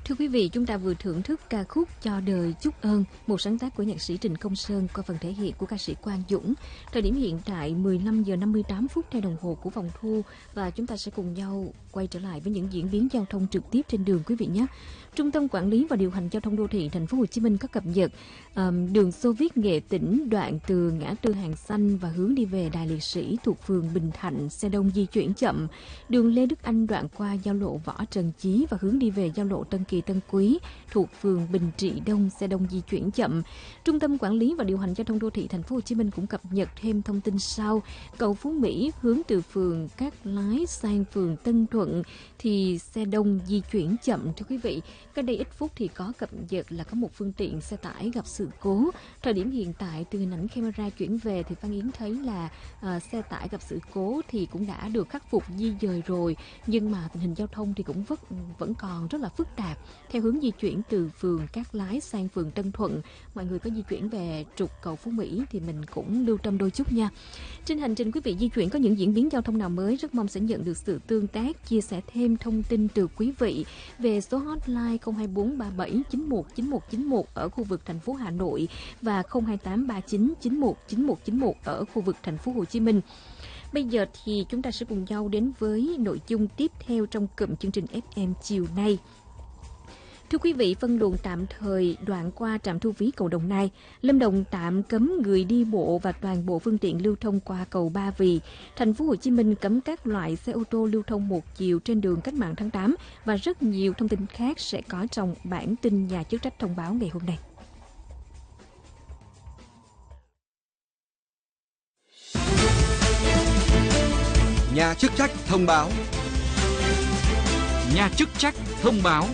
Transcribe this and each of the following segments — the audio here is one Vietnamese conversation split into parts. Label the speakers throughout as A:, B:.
A: Thưa quý vị, chúng ta vừa thưởng thức ca khúc Cho đời chúc ơn, một sáng tác của nhạc sĩ Trịnh Công Sơn qua phần thể hiện của ca sĩ Quang Dũng. Thời điểm hiện tại 15 giờ 58 phút theo đồng hồ của phòng thu, và chúng ta sẽ cùng nhau quay trở lại với những diễn biến giao thông trực tiếp trên đường quý vị nhé. Trung tâm Quản lý và Điều hành Giao thông Đô thị Thành phố Hồ Chí Minh có cập nhật đường Xô Viết Nghệ Tĩnh đoạn từ ngã tư Hàng Xanh và hướng đi về Đài Liệt Sĩ thuộc phường Bình Thạnh, xe đông di chuyển chậm. Đường Lê Đức Anh đoạn qua giao lộ Võ Trần Chí và hướng đi về giao lộ Tân Kỳ Tân Quý thuộc phường Bình Trị Đông, xe đông di chuyển chậm. Trung tâm Quản lý và Điều hành Giao thông Đô thị Thành phố Hồ Chí Minh cũng cập nhật thêm thông tin sau: cầu Phú Mỹ hướng từ phường Cát Lái sang phường Tân Thuận thì xe đông di chuyển chậm. Thưa quý vị, cách đây ít phút thì có cập nhật là có một phương tiện xe tải gặp sự cố. Thời điểm hiện tại từ hình ảnh camera chuyển về thì Phan Yến thấy là xe tải gặp sự cố thì cũng đã được khắc phục di dời rồi, nhưng mà tình hình giao thông thì cũng vẫn còn rất là phức tạp theo hướng di chuyển từ phường Cát Lái sang phường Tân Thuận. Mọi người có di chuyển về trục cầu Phú Mỹ thì mình cũng lưu tâm đôi chút nha. Trên hành trình quý vị di chuyển có những diễn biến giao thông nào mới, rất mong sẽ nhận được sự tương tác, chia sẻ thêm thông tin từ quý vị về số hotline 02437919191 ở khu vực thành phố Hà Nội và 02839919191 ở khu vực thành phố Hồ Chí Minh. Bây giờ thì chúng ta sẽ cùng nhau đến với nội dung tiếp theo trong cụm chương trình FM chiều nay. Thưa quý vị, phân luồng tạm thời đoạn qua trạm thu phí cầu Đồng Nai. Lâm Đồng tạm cấm người đi bộ và toàn bộ phương tiện lưu thông qua cầu Ba Vì. Thành phố Hồ Chí Minh cấm các loại xe ô tô lưu thông một chiều trên đường Cách mạng tháng 8 và rất nhiều thông tin khác sẽ có trong bản tin nhà chức trách thông báo ngày hôm nay.
B: Nhà chức trách thông báo.
C: Nhà chức trách thông báo.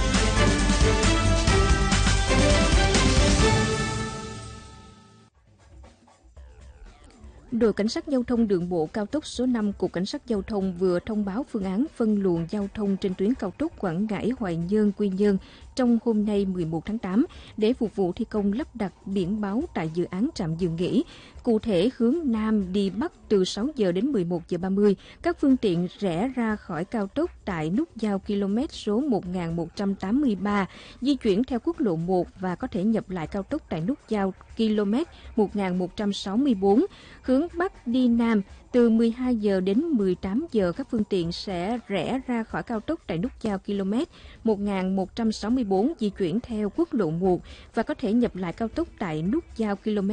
A: Đội Cảnh sát Giao thông Đường bộ Cao tốc số 5 Cục Cảnh sát Giao thông vừa thông báo phương án phân luồng giao thông trên tuyến cao tốc Quảng Ngãi - Hoài Nhơn - Quy Nhơn trong hôm nay 11 tháng 8 để phục vụ thi công lắp đặt biển báo tại dự án trạm dừng nghỉ. Cụ thể, hướng Nam đi Bắc từ 6 giờ đến 11 giờ 30, các phương tiện rẽ ra khỏi cao tốc tại nút giao km số 1183, di chuyển theo quốc lộ 1 và có thể nhập lại cao tốc tại nút giao km 1164. Hướng Bắc đi Nam, từ 12 giờ đến 18 giờ, các phương tiện sẽ rẽ ra khỏi cao tốc tại nút giao km 1164, di chuyển theo quốc lộ 1 và có thể nhập lại cao tốc tại nút giao km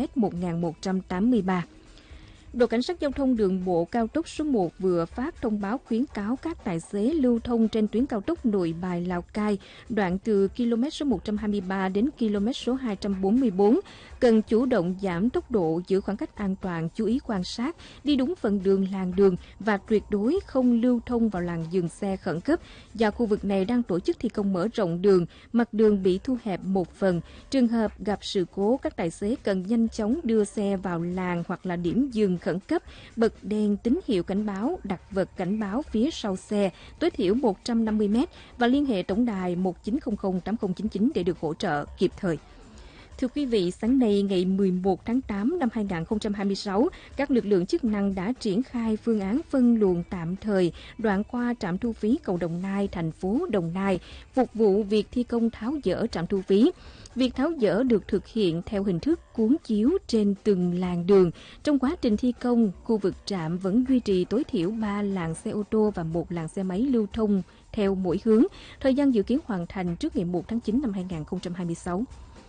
A: 1183. Đội Cảnh sát Giao thông Đường bộ Cao tốc số 1 vừa phát thông báo khuyến cáo các tài xế lưu thông trên tuyến cao tốc Nội Bài - Lào Cai, đoạn từ km số 123 đến km số 244, cần chủ động giảm tốc độ, giữ khoảng cách an toàn, chú ý quan sát, đi đúng phần đường làn đường và tuyệt đối không lưu thông vào làn dừng xe khẩn cấp. Do khu vực này đang tổ chức thi công mở rộng đường, mặt đường bị thu hẹp một phần. Trường hợp gặp sự cố, các tài xế cần nhanh chóng đưa xe vào làn hoặc là điểm dừng khẩn cấp, bật đèn tín hiệu cảnh báo, đặt vật cảnh báo phía sau xe, tối thiểu 150 m và liên hệ tổng đài 1900 8099 để được hỗ trợ kịp thời. Thưa quý vị, sáng nay ngày 11 tháng 8 năm 2026, các lực lượng chức năng đã triển khai phương án phân luồng tạm thời đoạn qua trạm thu phí cầu Đồng Nai, thành phố Đồng Nai, phục vụ việc thi công tháo dỡ trạm thu phí. Việc tháo dỡ được thực hiện theo hình thức cuốn chiếu trên từng làn đường. Trong quá trình thi công, khu vực trạm vẫn duy trì tối thiểu 3 làn xe ô tô và 1 làn xe máy lưu thông theo mỗi hướng. Thời gian dự kiến hoàn thành trước ngày 1 tháng 9 năm 2026.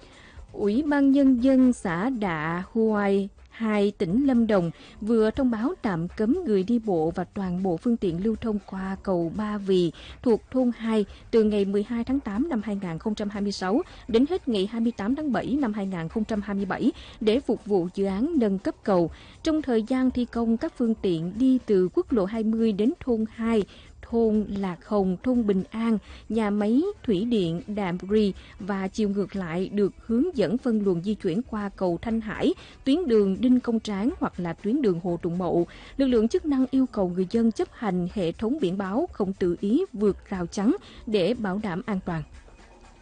A: Ủy ban Nhân dân xã Đạ Huai 2, tỉnh Lâm Đồng vừa thông báo tạm cấm người đi bộ và toàn bộ phương tiện lưu thông qua cầu Ba Vì thuộc thôn 2 từ ngày 12 tháng 8 năm 2026 đến hết ngày 28 tháng 7 năm 2027 để phục vụ dự án nâng cấp cầu. Trong thời gian thi công, các phương tiện đi từ quốc lộ 20 đến thôn 2, thôn Lạc Hồng, thôn Bình An, nhà máy thủy điện Đạm Rì và chiều ngược lại được hướng dẫn phân luồng di chuyển qua cầu Thanh Hải, tuyến đường Đinh Công Tráng hoặc là tuyến đường Hồ Tùng Mậu. Lực lượng chức năng yêu cầu người dân chấp hành hệ thống biển báo, không tự ý vượt rào chắn để bảo đảm an toàn.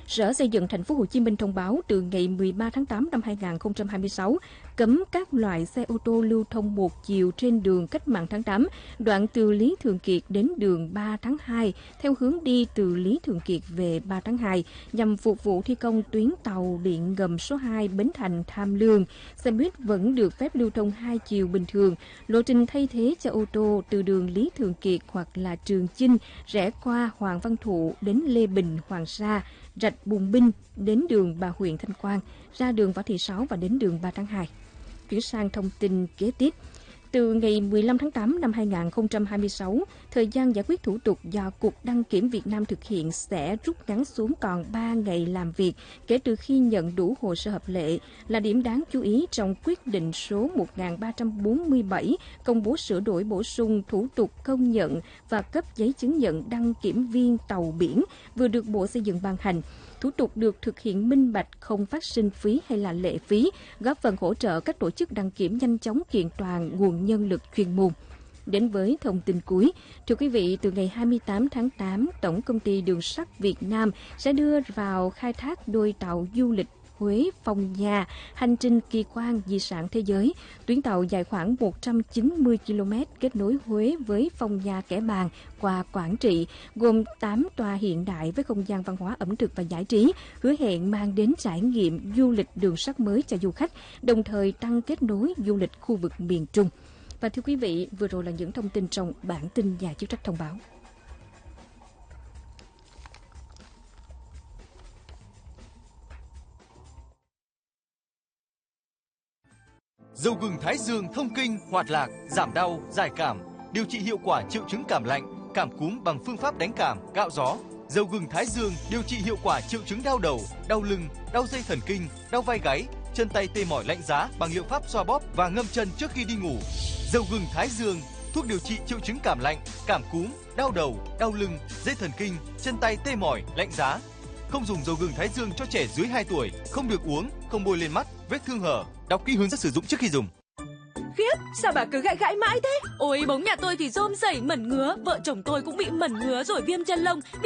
A: Sở Xây dựng Thành phố Hồ Chí Minh thông báo từ ngày 13 tháng 8 năm 2026 cấm các loại xe ô tô lưu thông một chiều trên đường Cách mạng tháng 8, đoạn từ Lý Thường Kiệt đến đường 3 tháng 2 theo hướng đi từ Lý Thường Kiệt về 3 tháng 2 nhằm phục vụ thi công tuyến tàu điện ngầm số 2 Bến Thành Tham Lương. Xe buýt vẫn được phép lưu thông hai chiều bình thường. Lộ trình thay thế cho ô tô từ đường Lý Thường Kiệt hoặc là Trường Chinh rẽ qua Hoàng Văn Thụ đến Lê Bình, Hoàng Sa, Rạch Bùng Binh đến đường Bà Huyện Thanh Quan, ra đường Võ Thị Sáu và đến đường 3 tháng 2. Chuyển sang thông tin kế tiếp. Từ ngày 15 tháng 8 năm 2026, thời gian giải quyết thủ tục do Cục Đăng kiểm Việt Nam thực hiện sẽ rút ngắn xuống còn 3 ngày làm việc kể từ khi nhận đủ hồ sơ hợp lệ, là điểm đáng chú ý trong quyết định số 1347 công bố sửa đổi bổ sung thủ tục công nhận và cấp giấy chứng nhận đăng kiểm viên tàu biển vừa được Bộ Xây dựng ban hành. Thủ tục được thực hiện minh bạch, không phát sinh phí hay là lệ phí, góp phần hỗ trợ các tổ chức đăng kiểm nhanh chóng kiện toàn nguồn nhân lực chuyên môn. Đến với thông tin cuối, thưa quý vị, từ ngày 28 tháng 8, Tổng Công ty Đường sắt Việt Nam sẽ đưa vào khai thác đôi tàu du lịch Huế Phong Nha, hành trình kỳ quan di sản thế giới. Tuyến tàu dài khoảng 190 km kết nối Huế với Phong Nha Kẻ Bàng qua Quảng Trị, gồm 8 tòa hiện đại với không gian văn hóa ẩm thực và giải trí, hứa hẹn mang đến trải nghiệm du lịch đường sắt mới cho du khách, đồng thời tăng kết nối du lịch khu vực miền Trung. Và thưa quý vị, vừa rồi là những thông tin trong bản tin Nhà chức trách thông báo.
C: Dầu gừng Thái Dương thông kinh, hoạt lạc, giảm đau, giải cảm, điều trị hiệu quả triệu chứng cảm lạnh, cảm cúm bằng phương pháp đánh cảm, gạo gió. Dầu gừng Thái Dương điều trị hiệu quả triệu chứng đau đầu, đau lưng, đau dây thần kinh, đau vai gáy, chân tay tê mỏi lạnh giá bằng liệu pháp xoa bóp và ngâm chân trước khi đi ngủ. Dầu gừng Thái Dương, thuốc điều trị triệu chứng cảm lạnh, cảm cúm, đau đầu, đau lưng, dây thần kinh, chân tay tê mỏi, lạnh giá. Không dùng dầu gừng Thái Dương cho trẻ dưới 2 tuổi, không được uống, không bôi lên mắt, vết thương hở. Đọc kỹ hướng dẫn sử dụng trước khi dùng.
D: Khiếp, sao bà cứ gãi gãi mãi thế? Ôi, bóng nhà tôi thì rôm rẩy mẩn ngứa, vợ chồng tôi cũng bị mẩn ngứa rồi viêm chân lông.